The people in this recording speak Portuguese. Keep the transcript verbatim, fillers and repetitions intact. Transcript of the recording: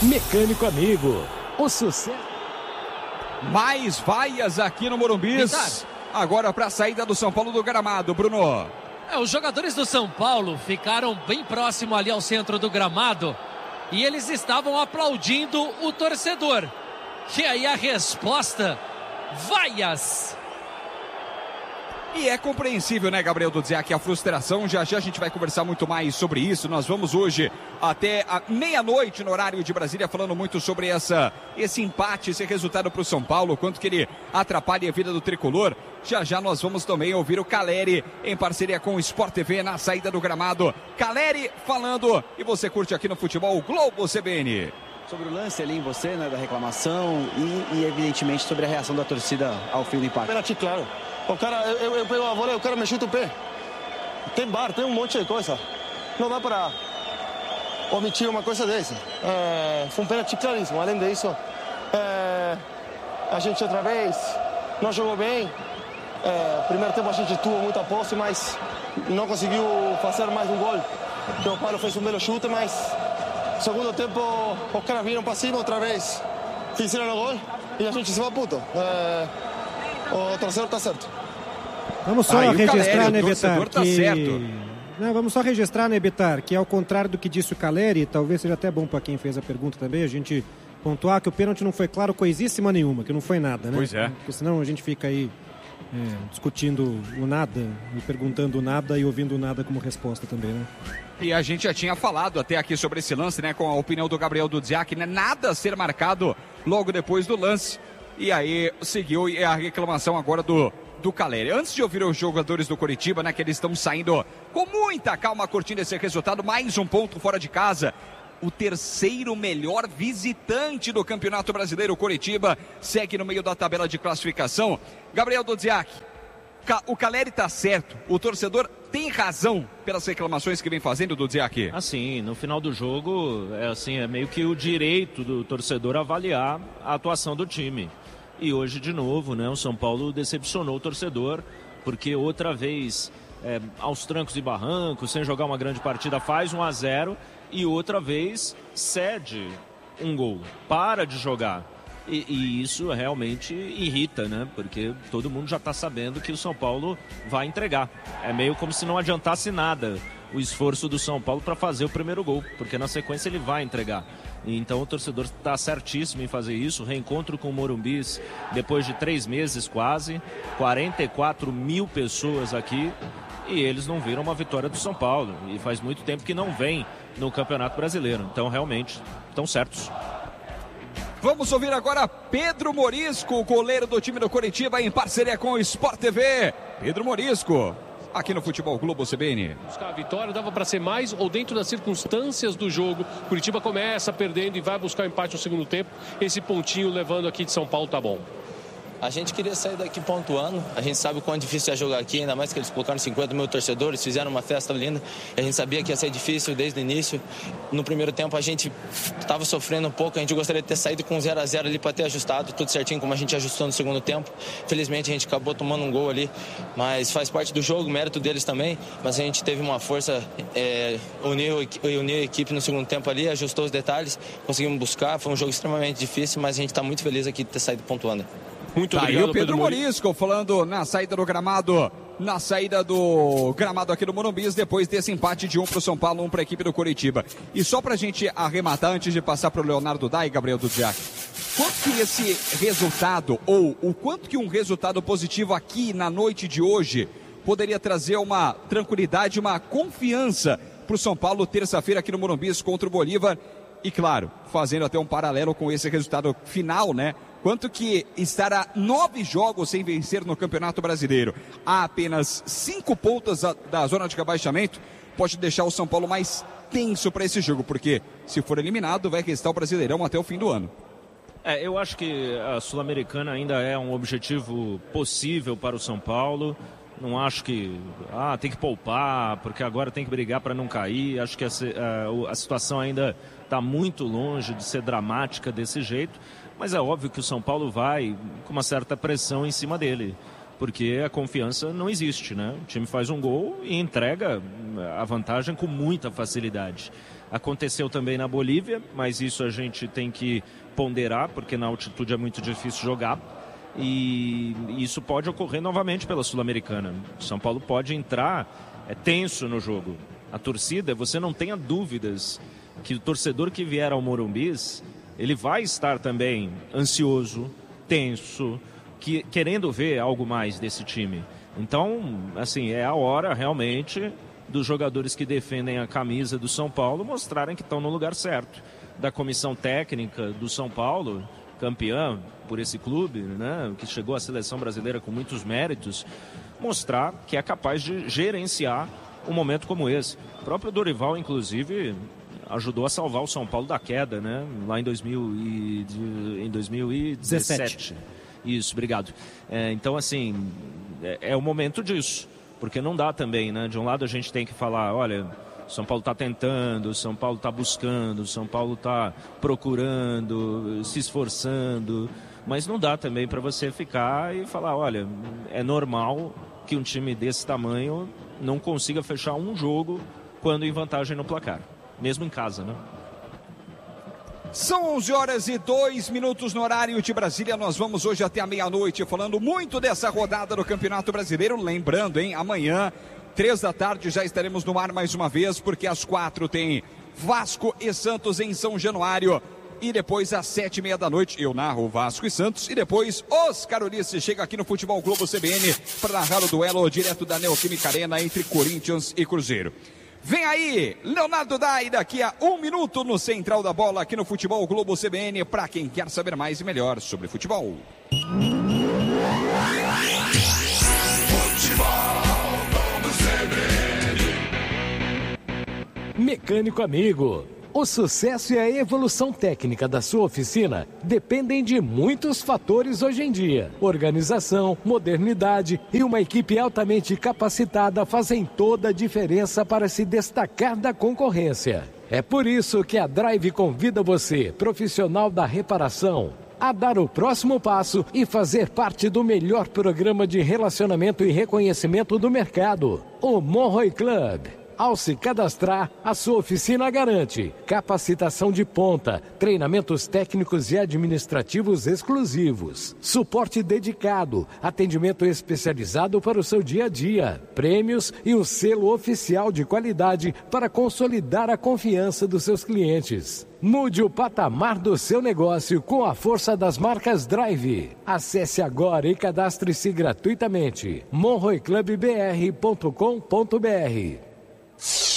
Mecânico Amigo, o sucesso. Mais vaias aqui no Morumbis. Agora para a saída do São Paulo do gramado, Bruno. É, os jogadores do São Paulo ficaram bem próximo ali ao centro do gramado e eles estavam aplaudindo o torcedor. E aí a resposta, vaias! E é compreensível, né, Gabriel Dudziak, a frustração. Já já a gente vai conversar muito mais sobre isso. Nós vamos hoje até a meia-noite no horário de Brasília falando muito sobre essa, esse empate, esse resultado para o São Paulo, quanto que ele atrapalha a vida do tricolor. Já já nós vamos também ouvir o Caleri em parceria com o Sport T V na saída do gramado. Caleri falando, e você curte aqui no Futebol Globo C B N. Sobre o lance ali em você, né, da reclamação e, e evidentemente sobre a reação da torcida ao fim do empate. Pênalti, claro. O cara, eu, eu pego a bola e o cara me chuta o pé. Tem bar, tem um monte de coisa. Não dá para omitir uma coisa dessa. É, foi um pênalti claríssimo. Além disso, é, a gente outra vez não jogou bem. É, primeiro tempo a gente tuvo muita posse, mas não conseguiu fazer mais um gol. O Paulo fez um belo chute, mas segundo tempo os caras viram para cima outra vez. Fizeram o gol e a gente se vai puto. É, o torcedor tá certo. Vamos só Aí registrar, Caleri, né, o Betar, torcedor tá que... certo. Não, vamos só registrar, né, Betar, que ao contrário do que disse o Caleri, talvez seja até bom para quem fez a pergunta também, a gente pontuar que o pênalti não foi claro coisíssima nenhuma, que não foi nada, né? Pois é. Porque senão a gente fica aí é, discutindo o nada, e perguntando o nada e ouvindo o nada como resposta também, né? E a gente já tinha falado até aqui sobre esse lance, né, com a opinião do Gabriel Dudziak, né, nada a ser marcado logo depois do lance. E aí seguiu a reclamação agora do, do Caleri. Antes de ouvir os jogadores do Coritiba, né, que eles estão saindo com muita calma curtindo esse resultado, mais um ponto fora de casa. O terceiro melhor visitante do Campeonato Brasileiro, o Coritiba, segue no meio da tabela de classificação. Gabriel Dudziak, o Caleri está certo, o torcedor tem razão pelas reclamações que vem fazendo, Dudziak? Assim, no final do jogo, é, assim, é meio que o direito do torcedor avaliar a atuação do time. E hoje, de novo, né, o São Paulo decepcionou o torcedor, porque outra vez, é, aos trancos e barrancos, sem jogar uma grande partida, faz um a zero e outra vez cede um gol, para de jogar. E, e isso realmente irrita, né? Porque todo mundo já está sabendo que o São Paulo vai entregar. É meio como se não adiantasse nada o esforço do São Paulo para fazer o primeiro gol, porque na sequência ele vai entregar. Então o torcedor está certíssimo em fazer isso. Reencontro com o Morumbis depois de três meses quase, quarenta e quatro mil pessoas aqui, e eles não viram uma vitória do São Paulo. E faz muito tempo que não vem no Campeonato Brasileiro. Então realmente estão certos. Vamos ouvir agora Pedro Morisco, goleiro do time do Coritiba, em parceria com o Sport T V. Pedro Morisco, aqui no Futebol Globo C B N. Buscar a vitória, dava para ser mais ou dentro das circunstâncias do jogo. Curitiba começa perdendo e vai buscar o empate no segundo tempo. Esse pontinho levando aqui de São Paulo tá bom. A gente queria sair daqui pontuando, a gente sabe o quão difícil é jogar aqui, ainda mais que eles colocaram cinquenta mil torcedores, fizeram uma festa linda, a gente sabia que ia ser difícil desde o início. No primeiro tempo a gente estava sofrendo um pouco, a gente gostaria de ter saído com zero a zero ali para ter ajustado, tudo certinho como a gente ajustou no segundo tempo. Felizmente a gente acabou tomando um gol ali, mas faz parte do jogo, mérito deles também, mas a gente teve uma força, é, uniu, uniu a equipe no segundo tempo ali, ajustou os detalhes, conseguimos buscar, foi um jogo extremamente difícil, mas a gente está muito feliz aqui de ter saído pontuando. Muito tá obrigado, aí o Pedro, Pedro Morisco falando na saída do gramado, na saída do gramado aqui do Morumbis, depois desse empate de um para o São Paulo, um para a equipe do Coritiba. E só para a gente arrematar, antes de passar para o Leonardo Dai, Gabriel Dudziak, quanto que esse resultado, ou o quanto que um resultado positivo aqui na noite de hoje poderia trazer uma tranquilidade, uma confiança para o São Paulo terça-feira aqui no Morumbis contra o Bolívar? E claro, fazendo até um paralelo com esse resultado final, né? Quanto que estar a nove jogos sem vencer no Campeonato Brasileiro, a apenas cinco pontos da zona de rebaixamento, pode deixar o São Paulo mais tenso para esse jogo, porque se for eliminado, vai restar o Brasileirão até o fim do ano. É, eu acho que a Sul-Americana ainda é um objetivo possível para o São Paulo. Não acho que ah, tem que poupar, porque agora tem que brigar para não cair. Acho que a, a, a situação ainda está muito longe de ser dramática desse jeito. Mas é óbvio que o São Paulo vai com uma certa pressão em cima dele, porque a confiança não existe, né? O time faz um gol e entrega a vantagem com muita facilidade. Aconteceu também na Bolívia, mas isso a gente tem que ponderar, porque na altitude é muito difícil jogar. E isso pode ocorrer novamente pela Sul-Americana. São Paulo pode entrar é, tenso no jogo. A torcida, você não tenha dúvidas que o torcedor que vier ao Morumbis, ele vai estar também ansioso, tenso, que, querendo ver algo mais desse time. Então, assim, é a hora realmente dos jogadores que defendem a camisa do São Paulo mostrarem que estão no lugar certo. Da comissão técnica do São Paulo, campeã por esse clube, né, que chegou à seleção brasileira com muitos méritos, mostrar que é capaz de gerenciar um momento como esse. O próprio Dorival, inclusive, ajudou a salvar o São Paulo da queda, né, lá em, dois mil e, em dois mil e dezessete. Isso, obrigado. É, então, assim, é, é o momento disso. Porque não dá também, né? De um lado a gente tem que falar, olha, São Paulo está tentando, São Paulo está buscando, São Paulo está procurando, se esforçando. Mas não dá também para você ficar e falar, olha, é normal que um time desse tamanho não consiga fechar um jogo quando em vantagem no placar. Mesmo em casa, né? São onze horas e dois minutos no horário de Brasília. Nós vamos hoje até a meia-noite falando muito dessa rodada do Campeonato Brasileiro. Lembrando, hein, amanhã, três da tarde, já estaremos no ar mais uma vez, porque às quatro tem Vasco e Santos em São Januário. E depois, às sete e meia da noite, eu narro Vasco e Santos. E depois, Oscar Ulisses chega aqui no Futebol Globo C B N para narrar o duelo direto da Neoquímica Arena entre Corinthians e Cruzeiro. Vem aí, Leonardo Dai, daqui a um minuto no Central da Bola, aqui no Futebol Globo C B N, para quem quer saber mais e melhor sobre futebol. Mecânico amigo, o sucesso e a evolução técnica da sua oficina dependem de muitos fatores hoje em dia. Organização, modernidade e uma equipe altamente capacitada fazem toda a diferença para se destacar da concorrência. É por isso que a Drive convida você, profissional da reparação, a dar o próximo passo e fazer parte do melhor programa de relacionamento e reconhecimento do mercado, o Monroe Club. Ao se cadastrar, a sua oficina garante capacitação de ponta, treinamentos técnicos e administrativos exclusivos, suporte dedicado, atendimento especializado para o seu dia a dia, prêmios e um selo oficial de qualidade para consolidar a confiança dos seus clientes. Mude o patamar do seu negócio com a força das marcas Drive. Acesse agora e cadastre-se gratuitamente. monroe club b r ponto com ponto b r.